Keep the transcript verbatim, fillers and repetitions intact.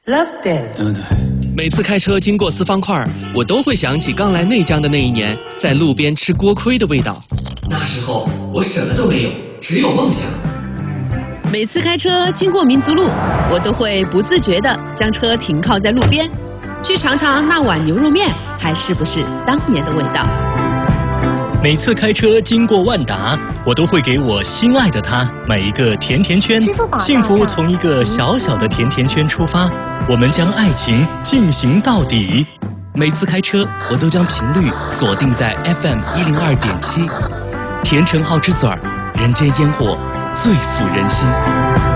Love this。 每次开车经过四方块，我都会想起刚来内江的那一年，在路边吃锅盔的味道。 那时候我什么都没有，只有梦想。 每次开车经过民族路，我都会不自觉地将车停靠在路边，去尝尝那碗牛肉面还是不是当年的味道。 每次开车经过万达，我都会给我心爱的他买一个甜甜圈。幸福从一个小小的甜甜圈出发，我们将爱情进行到底。 每次开车，我都将频率锁定在 F M 一零二点七，甜橙好之嘴儿，人间烟火最抚人心。